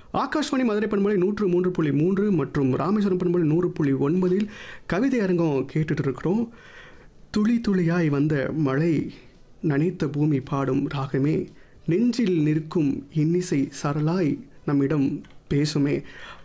ஆகாஷ்வாணி மதுரை பண்பலை 103.3 மற்றும் ராமேஸ்வரம் பண்பலை 100.9 கவிதை அரங்கம் கேட்டுட்டு இருக்கிறோம். துளி துளியாய் வந்த மழை நனைத்த பூமி பாடும் ராகமே, நெஞ்சில் நிற்கும் இன்னிசை சரளாய் நம்மிடம் பேசுமே.